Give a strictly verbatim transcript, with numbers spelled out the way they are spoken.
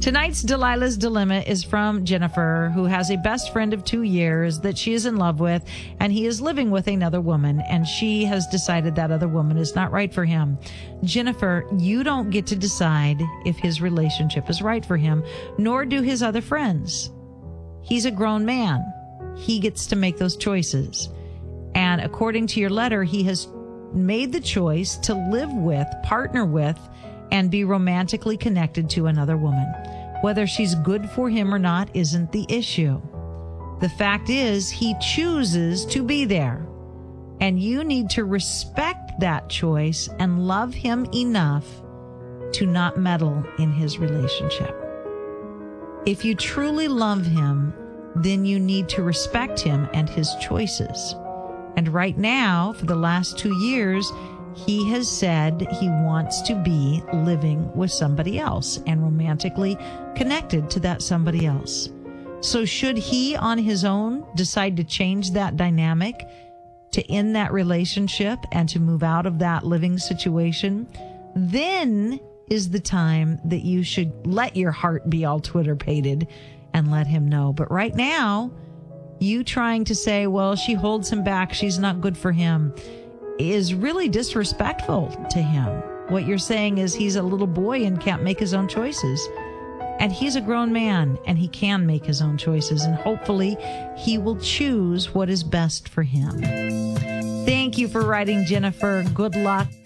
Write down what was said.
Tonight's Delilah's Dilemma is from Jennifer, who has a best friend of two years that she is in love with, and he is living with another woman, and she has decided that other woman is not right for him. Jennifer, you don't get to decide if his relationship is right for him, nor do his other friends. He's a grown man. He gets to make those choices. And according to your letter, he has made the choice to live with, partner with, and be romantically connected to another woman. Whether she's good for him or not isn't the issue. The fact is, he chooses to be there. And you need to respect that choice and love him enough to not meddle in his relationship. If you truly love him, then you need to respect him and his choices. And right now, for the last two years, he has said he wants to be living with somebody else and romantically connected to that somebody else. So should he on his own decide to change that dynamic, to end that relationship and to move out of that living situation, then is the time that you should let your heart be all Twitter-pated and let him know. But right now, you trying to say, well, she holds him back, she's not good for him, is really disrespectful to him. What you're saying is he's a little boy and can't make his own choices. And he's a grown man and he can make his own choices. And hopefully he will choose what is best for him. Thank you for writing, Jennifer. Good luck.